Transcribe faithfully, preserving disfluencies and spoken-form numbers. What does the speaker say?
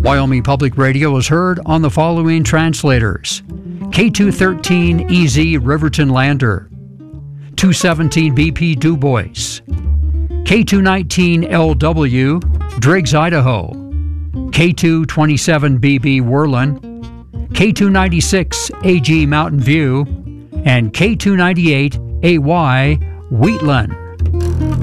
Wyoming Public Radio is heard on the following translators: K two thirteen E Z Riverton Lander, two seventeen B P Du Bois, K two nineteen L W Driggs, Idaho, K two twenty-seven B B Worland, K two ninety-six A G Mountain View, and K two ninety-eight A Y Wheatland.